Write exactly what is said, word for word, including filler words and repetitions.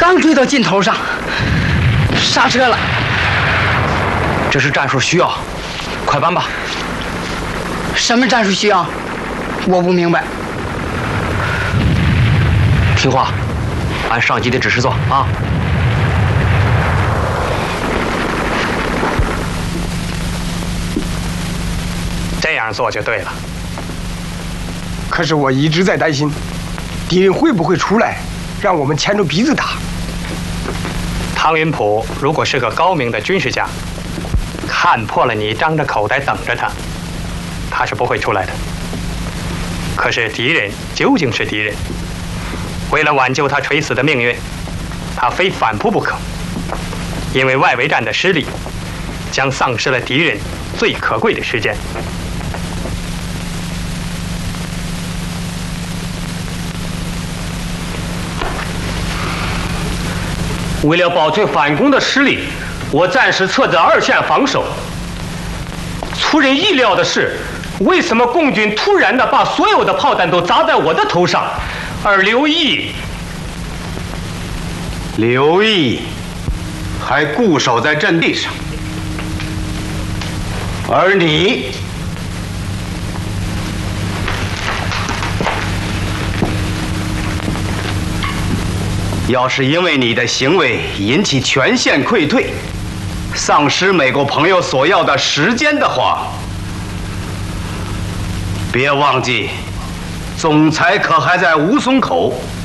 刚追到尽头上，刹车了。 这是战术需要，快搬吧。 什么战术需要？我不明白。 听话，按上级的指示做啊。 这样做就对了。 可是我一直在担心，敌人会不会出来，让我们牵着鼻子打。 汤云浦如果是个高明的军事家，看破了你张着口袋等着他，他是不会出来的。可是敌人究竟是敌人，为了挽救他垂死的命运，他非反扑不可。因为外围战的失利，将丧失了敌人最可贵的时间。 为了保存反攻的实力，我暂时撤在二线防守。出人意料的是，为什么共军突然的把所有的炮弹都砸在我的头上，而刘毅， 刘毅还固守在阵地上，而你要是因为你的行为引起全线溃退，丧失美国朋友所要的时间的话，别忘记，总裁可还在吴淞口。